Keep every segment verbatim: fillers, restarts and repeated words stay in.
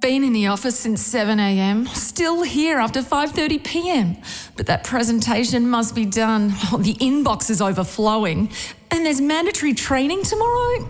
Been in the office since seven a.m, still here after five thirty p.m. But that presentation must be done. Oh, the inbox is overflowing. And there's mandatory training tomorrow.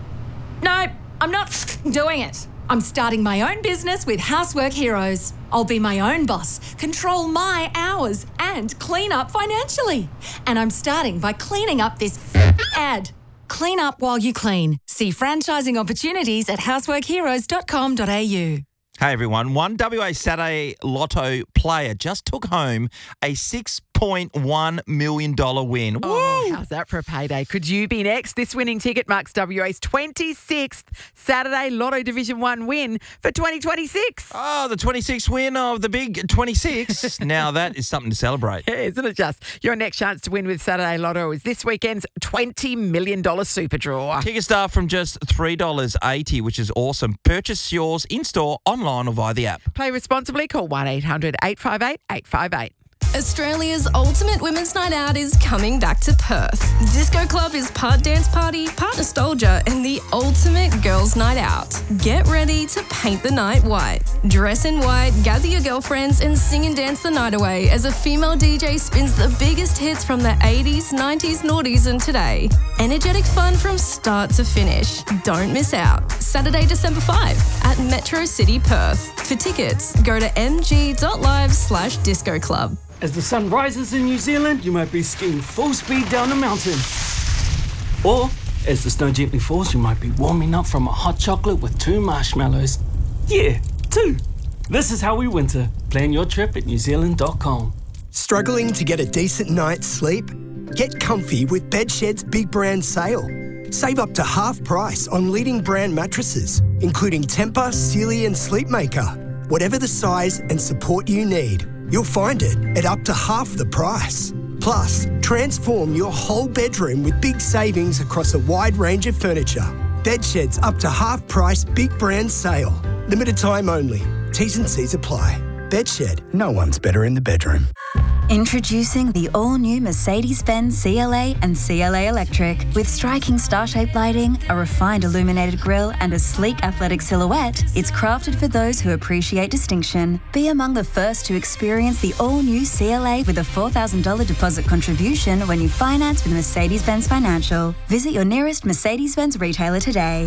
No, I'm not doing it. I'm starting my own business with Housework Heroes. I'll be my own boss, control my hours, and clean up financially. And I'm starting by cleaning up this ad. Clean up while you clean. See franchising opportunities at housework heroes dot com dot a u. Hey everyone, one W A Saturday Lotto player just took home a six point one million dollars win. Oh, Woo! how's that for a payday? Could you be next? This winning ticket marks W A's twenty-sixth Saturday Lotto Division one win for twenty twenty-six. Oh, the twenty-sixth win of the big twenty-six. Now that is something to celebrate. Yeah, isn't it just? Your next chance to win with Saturday Lotto is this weekend's twenty million dollars super draw. Tickets start from just three dollars eighty, which is awesome. Purchase yours in-store, online or via the app. Play responsibly. Call one eight hundred eight five eight eight five eight. Australia's ultimate women's night out is coming back to Perth. Disco Club is part dance party, part nostalgia, and the ultimate girls' night out. Get ready to paint the night white. Dress in white, gather your girlfriends, and sing and dance the night away as a female D J spins the biggest hits from the eighties, nineties, noughties, and today. Energetic fun from start to finish. Don't miss out. Saturday, December fifth at Metro City, Perth. For tickets, go to m g dot live slash disco club. As the sun rises in New Zealand, you might be skiing full speed down a mountain. Or, as the snow gently falls, you might be warming up from a hot chocolate with two marshmallows. Yeah, two. This is how we winter. Plan your trip at new zealand dot com. Struggling to get a decent night's sleep? Get comfy with Bedshed's big brand sale. Save up to half price on leading brand mattresses, including Tempur, Sealy and Sleepmaker. Whatever the size and support you need, you'll find it at up to half the price. Plus, transform your whole bedroom with big savings across a wide range of furniture. Bedshed's up to half price big brand sale. Limited time only. T's and C's apply. Bedshed, no one's better in the bedroom. Introducing the all-new Mercedes-Benz C L A and C L A Electric. With striking star-shaped lighting, a refined illuminated grille and a sleek athletic silhouette, it's crafted for those who appreciate distinction. Be among the first to experience the all-new C L A with a four thousand dollars deposit contribution when you finance with Mercedes-Benz Financial. Visit your nearest Mercedes-Benz retailer today.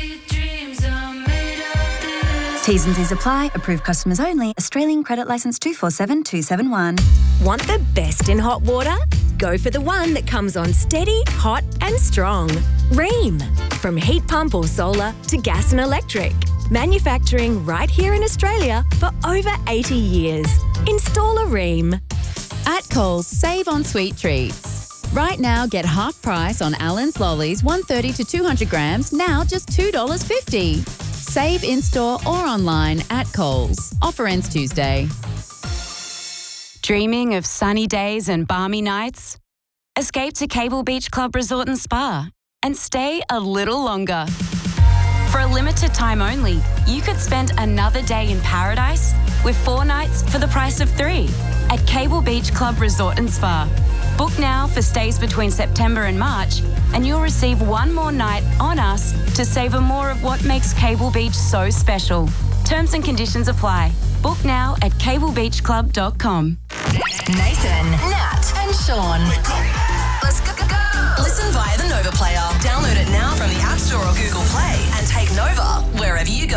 T's and C's apply. Approved customers only. Australian credit licence two four seven two seven one. Want the best in hot water? Go for the one that comes on steady, hot and strong. Ream. From heat pump or solar to gas and electric. Manufacturing right here in Australia for over eighty years. Install a Ream. At Coles, save on sweet treats. Right now, get half price on Allen's Lollies, one thirty to two hundred grams, now just two dollars fifty. Save in-store or online at Coles. Offer ends Tuesday. Dreaming of sunny days and balmy nights? Escape to Cable Beach Club Resort and Spa and stay a little longer. For a limited time only, you could spend another day in paradise with four nights for the price of three at Cable Beach Club Resort and Spa. Book now for stays between September and March, and you'll receive one more night on us to savour more of what makes Cable Beach so special. Terms and conditions apply. Book now at cable beach club dot com. Nathan, Nat, and Sean. Let's go, go, go. Listen via the Nova Player. Download it now from the App Store or Google Play and take Nova wherever you go.